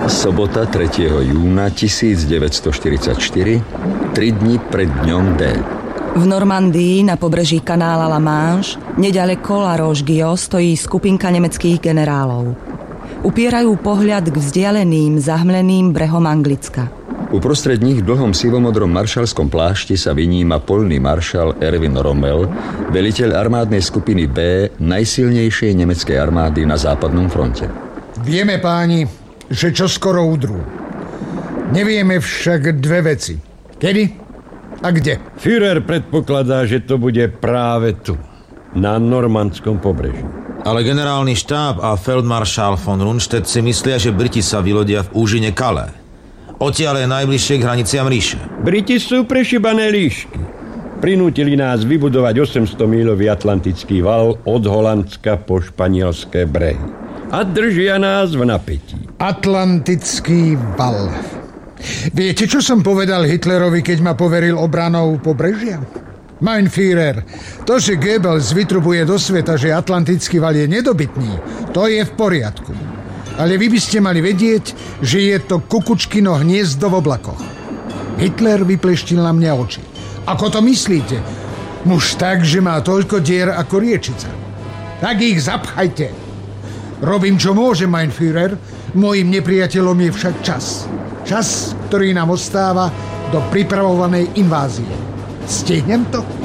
Sobota 3. júna 1944, 3 dni pred dňom D. V Normandii na pobreží kanála La Manche, neďaleko La Roche-Guyon, stojí skupinka nemeckých generálov. Upierajú pohľad k vzdialeným, zahmleným brehom Anglicka. Uprostred nich v dlhom sivomodrom maršalskom plášti sa vyníma poľný maršal Erwin Rommel, veliteľ armádnej skupiny B najsilnejšej nemeckej armády na západnom fronte. Vieme, páni, že čoskoro udrú. Nevieme však dve veci. Kedy a kde? Führer predpokladá, že to bude práve tu, na normandskom pobreží. Ale generálny štáb a feldmaršál von Rundstedt si myslia, že Briti sa vylodia v úžine Calais. Odtiaľ je najbližšie k hraniciam ríše. Briti sú prešibané líšky. Prinútili nás vybudovať 800-mílový atlantický val od Holandska po španielské brehy. A držia nás v napätí. Atlantický val. Viete, čo som povedal Hitlerovi, keď ma poveril obranou pobrežia? Mein Führer, to, že Goebbels vytrubuje do sveta, že Atlantický val je nedobytný, to je v poriadku. Ale vy by ste mali vedieť, že je to kukučkino hniezdo v oblakoch. Hitler vypleštil na mňa oči. Ako to myslíte? Muž tak, že má toľko dier ako riečica. Tak ich zapchajte. Robím, čo môžem, mein Führer. Mojím nepriateľom je však čas. Čas, ktorý nám ostáva do pripravovanej invázie. Stihnem to?